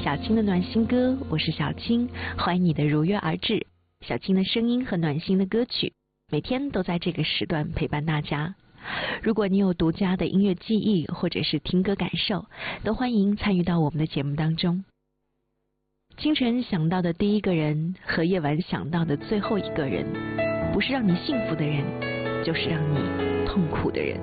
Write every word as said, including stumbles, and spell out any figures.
小青的暖心歌，我是小青，欢迎你的如约而至。小青的声音和暖心的歌曲，每天都在这个时段陪伴大家。如果你有独家的音乐记忆或者是听歌感受，都欢迎参与到我们的节目当中。清晨想到的第一个人和夜晚想到的最后一个人，不是让你幸福的人，就是让你痛苦的人。